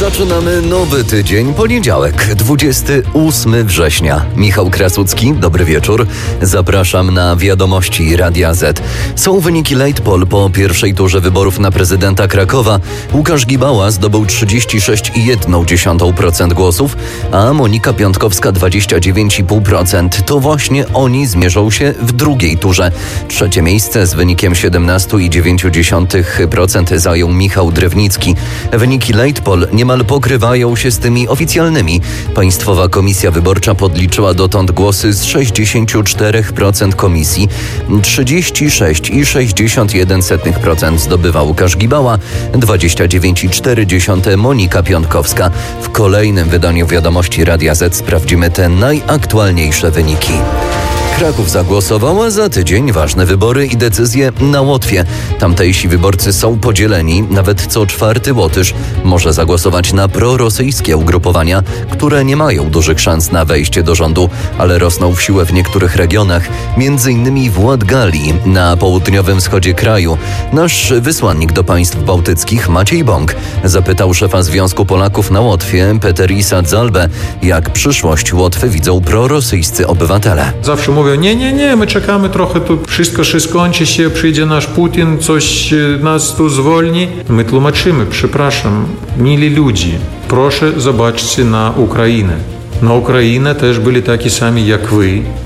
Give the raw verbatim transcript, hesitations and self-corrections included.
Zaczynamy nowy tydzień, poniedziałek, dwudziestego ósmego września. Michał Krasucki, dobry wieczór. Zapraszam na wiadomości Radia Z. Są wyniki late poll po pierwszej turze wyborów na prezydenta Krakowa. Łukasz Gibała zdobył trzydzieści sześć i jedna dziesiąta procent głosów, a Monika Piątkowska dwadzieścia dziewięć i pół procent. To właśnie oni zmierzą się w drugiej turze. Trzecie miejsce z wynikiem siedemnaście i dziewięć dziesiątych procent zajął Michał Drewnicki. Wyniki late poll niemal pokrywają się z tymi oficjalnymi. Państwowa Komisja Wyborcza podliczyła dotąd głosy z sześćdziesiąt cztery procent komisji. trzydzieści sześć i sześćdziesiąt jeden procent zdobywa Łukasz Gibała, dwadzieścia dziewięć i cztery dziesiąte Monika Piątkowska. W kolejnym wydaniu wiadomości Radia Z sprawdzimy te najaktualniejsze wyniki. Kraków zagłosował, a za tydzień ważne wybory i decyzje na Łotwie. Tamtejsi wyborcy są podzieleni. Nawet co czwarty Łotysz może zagłosować na prorosyjskie ugrupowania, które nie mają dużych szans na wejście do rządu, ale rosną w siłę w niektórych regionach, między innymi w Ładgali, na południowym wschodzie kraju. Nasz wysłannik do państw bałtyckich, Maciej Bąk, zapytał szefa Związku Polaków na Łotwie, Peterisa Dzalbę, jak przyszłość Łotwy widzą prorosyjscy obywatele. Zawsze mówią, nie, nie, nie, my czekamy trochę, tu wszystko się skończy się, przyjdzie nasz Putin, coś nas tu zwolni. My tłumaczymy, przepraszam, mili ludzie, proszę zobaczcie na Ukrainę. Na Ukrainie też byli taki sami jak wy,